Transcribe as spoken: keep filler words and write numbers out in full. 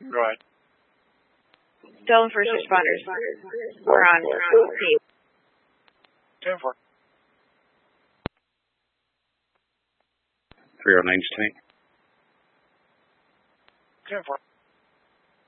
Go ahead. Dillon first responders. We're on scene. ten four. three oh nine, tonight. ten four.